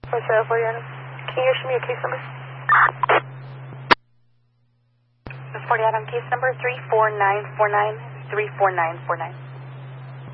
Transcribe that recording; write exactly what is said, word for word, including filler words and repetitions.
What's that for you, Adam? Can you issue me a case number? Miss forty Adam, case number three four nine four nine, three four nine four nine.